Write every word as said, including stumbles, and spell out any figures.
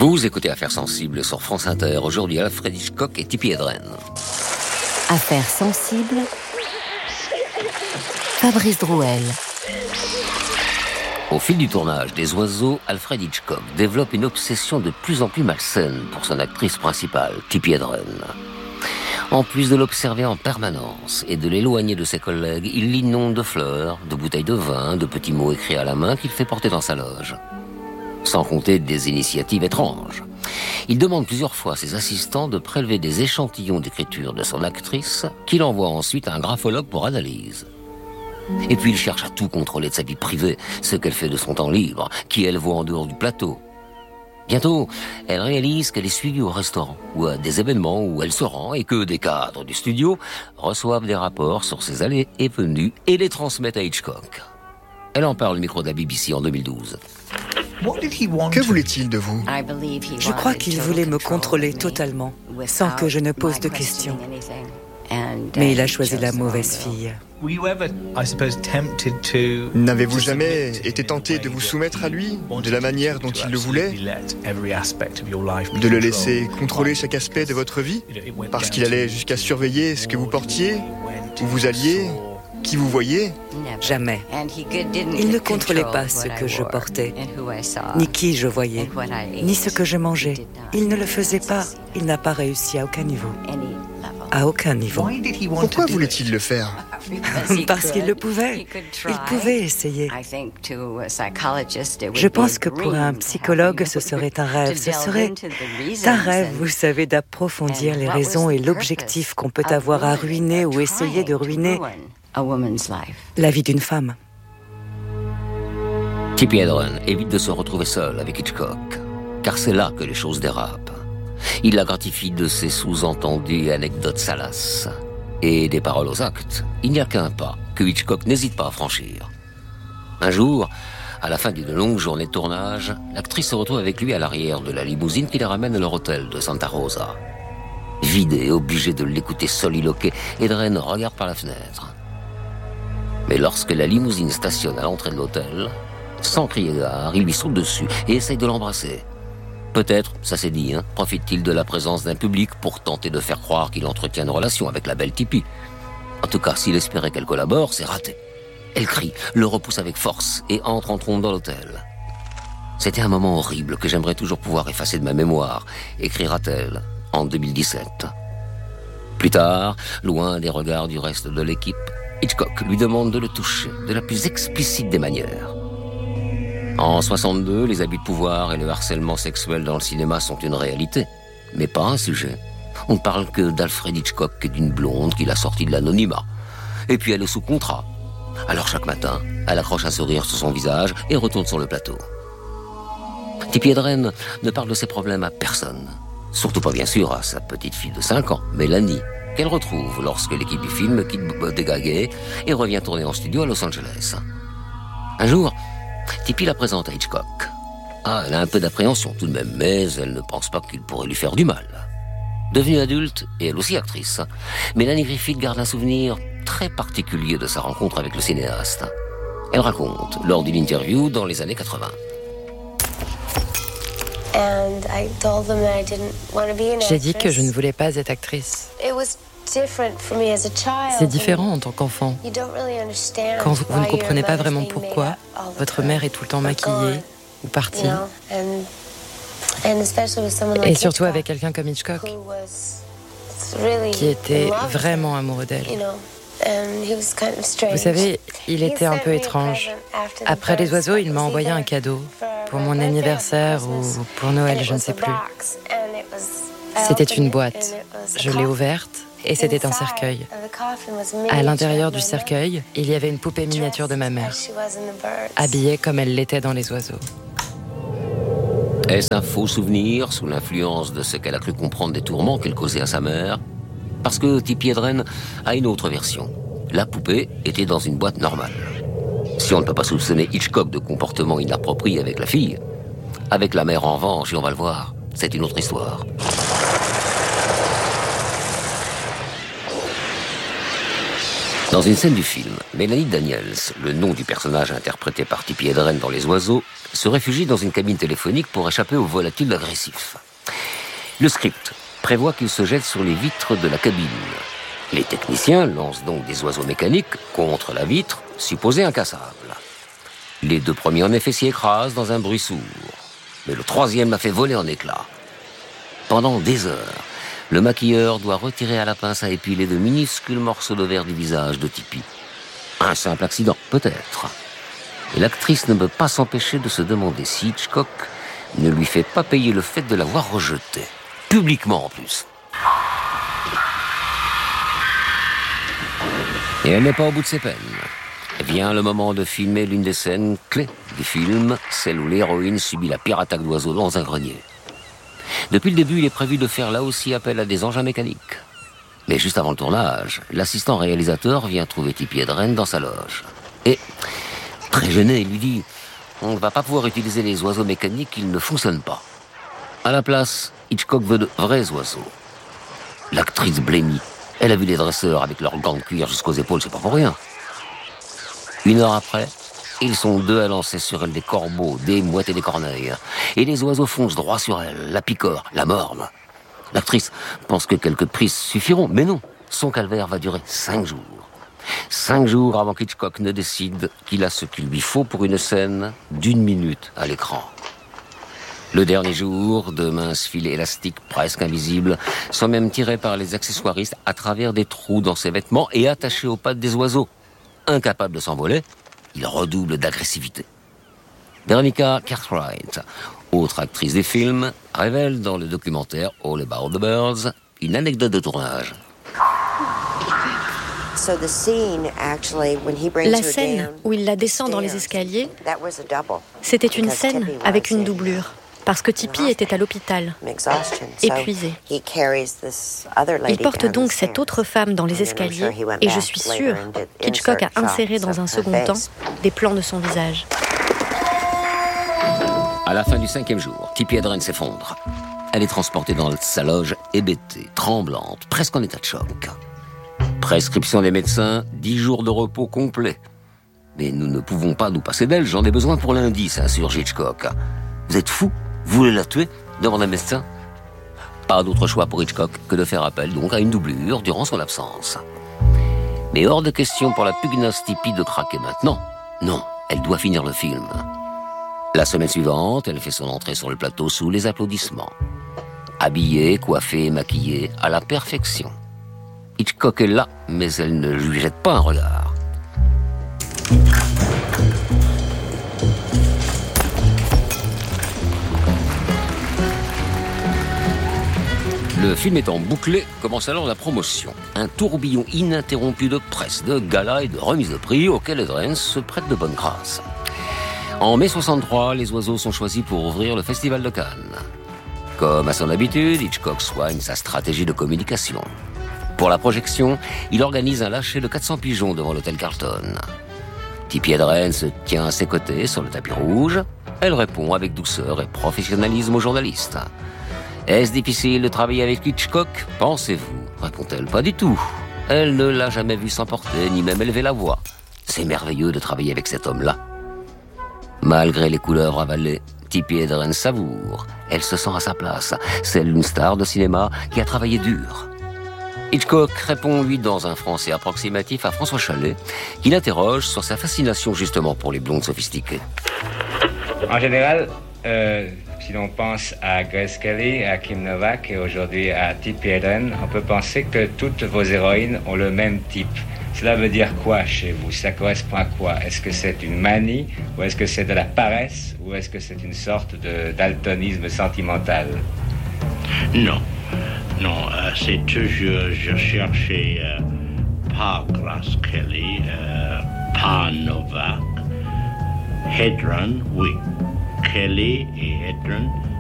Vous écoutez Affaires sensibles sur France Inter. Aujourd'hui, Alfred Hitchcock et Tippi Hedren. Affaires sensibles. Fabrice Drouel. Au fil du tournage des Oiseaux, Alfred Hitchcock développe une obsession de plus en plus malsaine pour son actrice principale, Tippi Hedren. En plus de l'observer en permanence et de l'éloigner de ses collègues, il l'inonde de fleurs, de bouteilles de vin, de petits mots écrits à la main qu'il fait porter dans sa loge. Sans compter des initiatives étranges. Il demande plusieurs fois à ses assistants de prélever des échantillons d'écriture de son actrice qu'il envoie ensuite à un graphologue pour analyse. Et puis il cherche à tout contrôler de sa vie privée, ce qu'elle fait de son temps libre, qui elle voit en dehors du plateau. Bientôt, elle réalise qu'elle est suivie au restaurant ou à des événements où elle se rend et que des cadres du studio reçoivent des rapports sur ses allées et venues et les transmettent à Hitchcock. Elle en parle au micro de la B B C en deux mille douze. Que voulait-il de vous ? Je crois qu'il voulait me contrôler totalement, sans que je ne pose de questions. Mais il a choisi la mauvaise fille. N'avez-vous jamais été tenté de vous soumettre à lui, de la manière dont il le voulait ? De le laisser contrôler chaque aspect de votre vie ? Parce qu'il allait jusqu'à surveiller ce que vous portiez, où vous alliez, qui vous voyez ? Jamais. Il ne contrôlait pas ce que je portais, ni qui je voyais, ni ce que je mangeais. Il ne le faisait pas. Il n'a pas réussi à aucun niveau. À aucun niveau. Pourquoi voulait-il le faire ? Parce qu'il le pouvait. Il pouvait essayer. Je pense que pour un psychologue, ce serait un rêve. Ce serait un rêve, vous savez, d'approfondir les raisons et l'objectif qu'on peut avoir à ruiner ou essayer de ruiner la vie d'une femme. Tippi Hedren évite de se retrouver seule avec Hitchcock, car c'est là que les choses dérapent. Il la gratifie de ses sous-entendus et anecdotes salaces. Et des paroles aux actes, il n'y a qu'un pas que Hitchcock n'hésite pas à franchir. Un jour, à la fin d'une longue journée de tournage, l'actrice se retrouve avec lui à l'arrière de la limousine qui les ramène à leur hôtel de Santa Rosa. Vidé et obligé de l'écouter soliloquer, Hedren regarde par la fenêtre. Mais lorsque la limousine stationne à l'entrée de l'hôtel, sans crier gare, il lui saute dessus et essaye de l'embrasser. Peut-être, ça s'est dit, hein, profite-t-il de la présence d'un public pour tenter de faire croire qu'il entretient une relation avec la belle Tippi. En tout cas, s'il espérait qu'elle collabore, c'est raté. Elle crie, le repousse avec force et entre en trompe dans l'hôtel. C'était un moment horrible que j'aimerais toujours pouvoir effacer de ma mémoire, écrira-t-elle en deux mille dix-sept. Plus tard, loin des regards du reste de l'équipe, Hitchcock lui demande de le toucher de la plus explicite des manières. En soixante-deux, les abus de pouvoir et le harcèlement sexuel dans le cinéma sont une réalité, mais pas un sujet. On ne parle que d'Alfred Hitchcock et d'une blonde qu'il a sortie de l'anonymat. Et puis elle est sous contrat. Alors chaque matin, elle accroche un sourire sur son visage et retourne sur le plateau. Tippi Hedren ne parle de ses problèmes à personne. Surtout pas bien sûr à sa petite fille de cinq ans, Mélanie, qu'elle retrouve lorsque l'équipe du film quitte Degagé et revient tourner en studio à Los Angeles. Un jour, Tippi la présente à Hitchcock. Ah, elle a un peu d'appréhension tout de même, mais elle ne pense pas qu'il pourrait lui faire du mal. Devenue adulte, et elle aussi actrice, Mélanie Griffith garde un souvenir très particulier de sa rencontre avec le cinéaste. Elle raconte, lors d'une interview dans les années quatre-vingts. J'ai dit que je ne voulais pas être actrice. C'est différent en tant qu'enfant. Quand vous, vous ne comprenez pas vraiment pourquoi, votre mère est tout le temps maquillée ou partie. Et surtout avec quelqu'un comme Hitchcock, qui était vraiment amoureux d'elle. Vous savez, il était un peu étrange. Après Les Oiseaux, il m'a envoyé un cadeau pour mon anniversaire ou pour Noël, je ne sais plus. C'était une boîte. Je l'ai ouverte et c'était un cercueil. À l'intérieur du cercueil, il y avait une poupée miniature de ma mère, habillée comme elle l'était dans Les Oiseaux. Est-ce un faux souvenir sous l'influence de ce qu'elle a cru comprendre des tourments qu'elle causait à sa mère ? Parce que Tippi Hedren a une autre version. La poupée était dans une boîte normale. Si on ne peut pas soupçonner Hitchcock de comportement inapproprié avec la fille, avec la mère en revanche, et on va le voir, c'est une autre histoire. Dans une scène du film, Melanie Daniels, le nom du personnage interprété par Tippi Hedren dans Les Oiseaux, se réfugie dans une cabine téléphonique pour échapper au volatile agressif. Le script prévoit qu'il se jette sur les vitres de la cabine. Les techniciens lancent donc des oiseaux mécaniques contre la vitre, supposée incassable. Les deux premiers en effet s'y écrasent dans un bruit sourd. Mais le troisième l'a fait voler en éclats. Pendant des heures, le maquilleur doit retirer à la pince à épiler de minuscules morceaux de verre du visage de Tippi. Un simple accident, peut-être. Et l'actrice ne peut pas s'empêcher de se demander si Hitchcock ne lui fait pas payer le fait de l'avoir rejeté. Publiquement en plus. Et elle n'est pas au bout de ses peines. Vient le moment de filmer l'une des scènes clés du film, celle où l'héroïne subit la pire attaque d'oiseau dans un grenier. Depuis le début, il est prévu de faire là aussi appel à des engins mécaniques. Mais juste avant le tournage, l'assistant réalisateur vient trouver Tippi Hedren dans sa loge. Et, très gêné, il lui dit « On ne va pas pouvoir utiliser les oiseaux mécaniques, ils ne fonctionnent pas. » À la place, Hitchcock veut de vrais oiseaux. L'actrice blêmit. Elle a vu les dresseurs avec leurs gants de cuir jusqu'aux épaules, c'est pas pour rien. Une heure après, ils sont deux à lancer sur elle des corbeaux, des mouettes et des corneilles. Et les oiseaux foncent droit sur elle, la picorent, la mordent. L'actrice pense que quelques prises suffiront, mais non. Son calvaire va durer cinq jours. Cinq jours avant qu'Hitchcock ne décide qu'il a ce qu'il lui faut pour une scène d'une minute à l'écran. Le dernier jour, de minces filets élastiques presque invisibles sont même tirés par les accessoiristes à travers des trous dans ses vêtements et attachés aux pattes des oiseaux. Incapable de s'envoler, il redouble d'agressivité. Veronica Cartwright, autre actrice des films, révèle dans le documentaire All About the Birds une anecdote de tournage. La scène où il la descend dans les escaliers, c'était une scène avec une doublure, parce que Tippi était à l'hôpital, épuisée. Il porte donc cette autre femme dans les escaliers, et je suis sûre qu'Hitchcock a inséré dans un second temps des plans de son visage. À la fin du cinquième jour, Tippi Hedren s'effondre. Elle est transportée dans sa loge hébétée, tremblante, presque en état de choc. Prescription des médecins, dix jours de repos complet. Mais nous ne pouvons pas nous passer d'elle, j'en ai besoin pour lundi, s'insurge Hitchcock. Vous êtes fou? Vous voulez la tuer? Demande un médecin. Pas d'autre choix pour Hitchcock que de faire appel donc à une doublure durant son absence. Mais hors de question pour la pugnace Tippi de craquer maintenant. Non, elle doit finir le film. La semaine suivante, elle fait son entrée sur le plateau sous les applaudissements. Habillée, coiffée, maquillée, à la perfection. Hitchcock est là, mais elle ne lui jette pas un regard. Le film étant bouclé, commence alors la promotion. Un tourbillon ininterrompu de presse, de galas et de remises de prix auquel Hedren se prête de bonne grâce. En mai soixante-trois, les oiseaux sont choisis pour ouvrir le Festival de Cannes. Comme à son habitude, Hitchcock soigne sa stratégie de communication. Pour la projection, il organise un lâcher de quatre cents pigeons devant l'hôtel Carlton. Tippi Hedren se tient à ses côtés sur le tapis rouge. Elle répond avec douceur et professionnalisme aux journalistes. Est-ce difficile de travailler avec Hitchcock? Pensez-vous, répond-elle. Pas du tout. Elle ne l'a jamais vu s'emporter, ni même élever la voix. C'est merveilleux de travailler avec cet homme-là. Malgré les couleurs avalées, Tippi Hedren savoure. Elle se sent à sa place, celle d'une star de cinéma qui a travaillé dur. Hitchcock répond, lui, dans un français approximatif à François Chalais, qui l'interroge sur sa fascination justement pour les blondes sophistiquées. En général, euh, si l'on pense à Grace Kelly, à Kim Novak et aujourd'hui à Tippi Hedren, on peut penser que toutes vos héroïnes ont le même type. Cela veut dire quoi chez vous? Ça correspond à quoi? Est-ce que c'est une manie ou est-ce que c'est de la paresse ou est-ce que c'est une sorte de daltonisme sentimental? Non, non, euh, c'est toujours, je cherchais euh, pas Grace Kelly, euh, pas Novak, Hedren, oui, Kelly et Hedren,